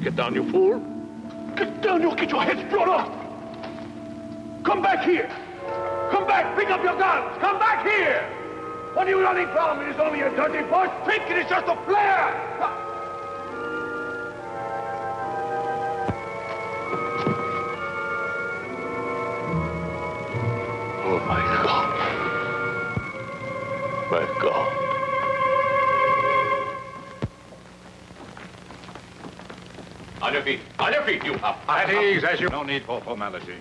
Get down, you fool. Get down, you'll get your heads blown off. Come back here. Come back, pick up your guns. Come back here. What are you running from? It is only a dirty bush. Think it is just a flare. Oh, my God. My God. On your feet, you up. At ease, as you... No need for formality.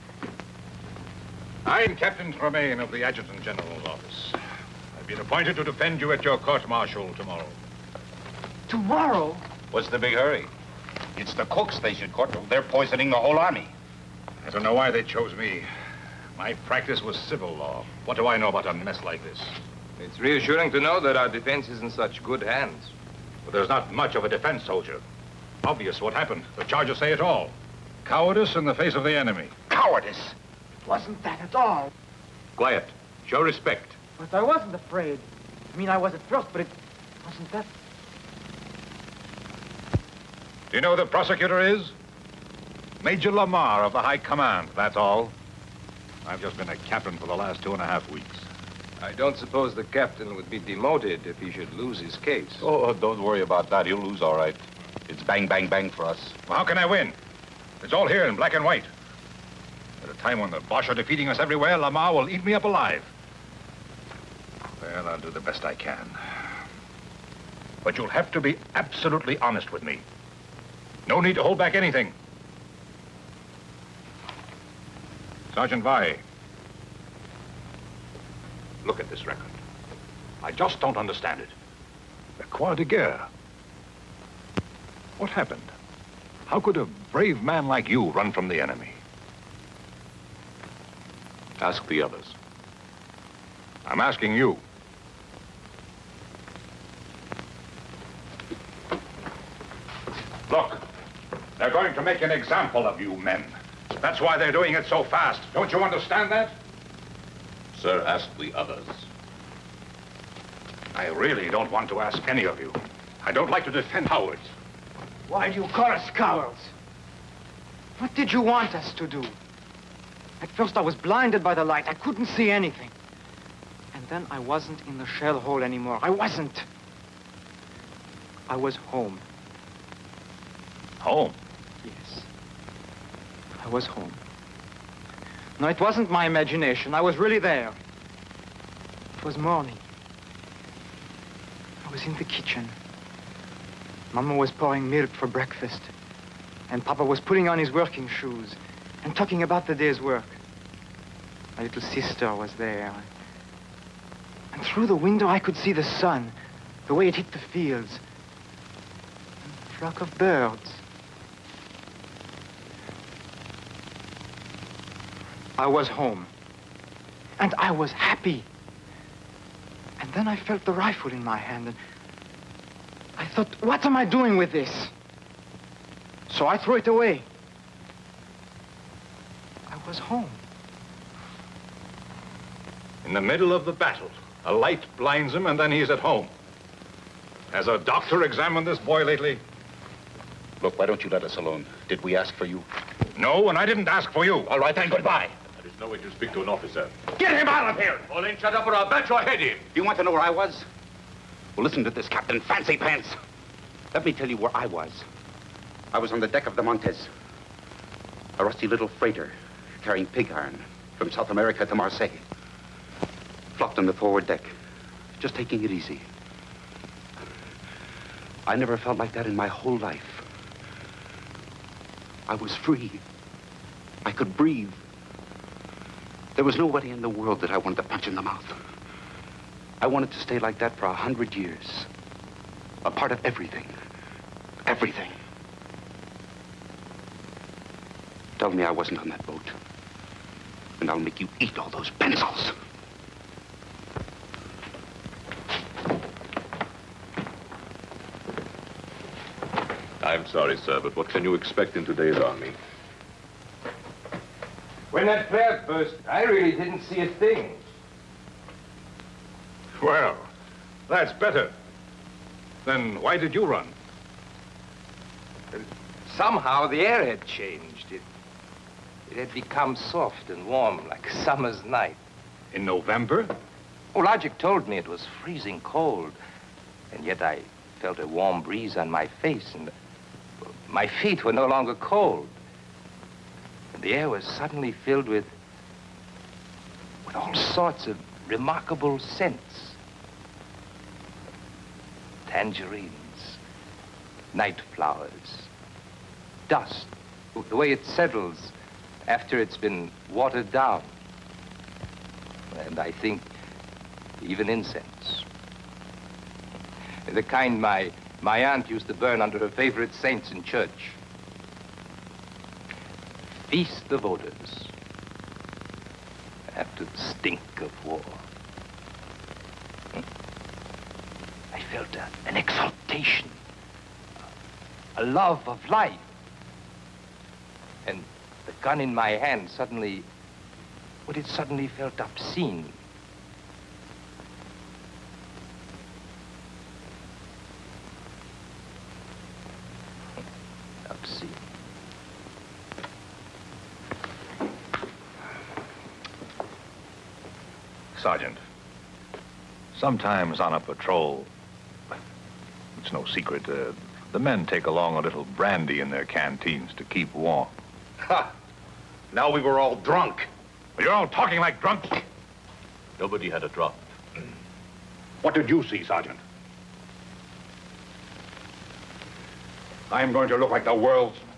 I'm Captain Tremaine of the Adjutant General's office. I've been appointed to defend you at your court-martial tomorrow. Tomorrow? What's the big hurry? It's the cooks they should court. They're poisoning the whole army. I don't know why they chose me. My practice was civil law. What do I know about a mess like this? It's reassuring to know that our defense is in such good hands. But there's not much of a defense, soldier. Obvious what happened. The charges say it all. Cowardice in the face of the enemy. Cowardice? It wasn't that at all. Quiet. Show respect. But I wasn't afraid. I mean, I was at first, but it wasn't that. Do you know who the prosecutor is? Major Lamar of the High Command, that's all. I've just been a captain for the last 2.5 weeks. I don't suppose the captain would be demoted if he should lose his case. Oh, don't worry about that. He'll lose all right. It's bang, bang, bang for us. Well, how can I win? It's all here in black and white. At a time when the Boche are defeating us everywhere, Lamar will eat me up alive. Well, I'll do the best I can. But you'll have to be absolutely honest with me. No need to hold back anything. Sergeant Vai, look at this record. I just don't understand it. The Croix de Guerre. What happened? How could a brave man like you run from the enemy? Ask the others. I'm asking you. Look, they're going to make an example of you men. That's why they're doing it so fast. Don't you understand that? Sir, ask the others. I really don't want to ask any of you. I don't like to defend cowards. Why do you call us cowards? What did you want us to do? At first I was blinded by the light. I couldn't see anything. And then I wasn't in the shell hole anymore. I wasn't. I was home. Home? Yes. I was home. No, it wasn't my imagination. I was really there. It was morning. I was in the kitchen. Mama was pouring milk for breakfast. And Papa was putting on his working shoes and talking about the day's work. My little sister was there. And through the window, I could see the sun, the way it hit the fields. And a flock of birds. I was home. And I was happy. And then I felt the rifle in my hand, and I thought, what am I doing with this? So I threw it away. I was home. In the middle of the battle, a light blinds him, and then he's at home. Has a doctor examined this boy lately? Look, why don't you let us alone? Did we ask for you? No, and I didn't ask for you. All right, then, goodbye. That is no way to speak to an officer. Get him out of here! Pauline, shut up or I'll bat your head in. You want to know where I was? Well, listen to this, Captain Fancy Pants. Let me tell you where I was. I was on the deck of the Montez. A rusty little freighter carrying pig iron from South America to Marseille. Flopped on the forward deck, just taking it easy. I never felt like that in my whole life. I was free. I could breathe. There was nobody in the world that I wanted to punch in the mouth. I wanted to stay like that for 100 years. A part of everything. Everything. Tell me I wasn't on that boat, and I'll make you eat all those pencils. I'm sorry, sir, but what can you expect in today's army? When that flare burst, I really didn't see a thing. Well, that's better. Then why did you run? Somehow the air had changed. It had become soft and warm like a summer's night. In November? Oh, Logic told me it was freezing cold. And yet I felt a warm breeze on my face, and my feet were no longer cold. And the air was suddenly filled with all sorts of remarkable scents. Tangerines, night flowers, dust, the way it settles after it's been watered down. And I think even incense. The kind my aunt used to burn under her favorite saints in church. Feast of odors after the stink of war. I felt an exaltation, a love of life. And the gun in my hand suddenly, it suddenly felt obscene. Obscene. Sergeant, sometimes on a patrol, it's no secret, the men take along a little brandy in their canteens to keep warm. Ha! Now we were all drunk. You're all talking like drunks. Nobody had a drop. What did you see, Sergeant? I'm going to look like the world's